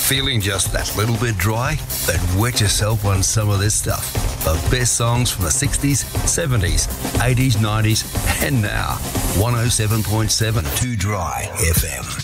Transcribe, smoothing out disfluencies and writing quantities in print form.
Feeling just that little bit dry? Then wet yourself on some of this stuff. The best songs from the 60s, 70s, 80s, 90s, and now. 107.7 Too Dry FM.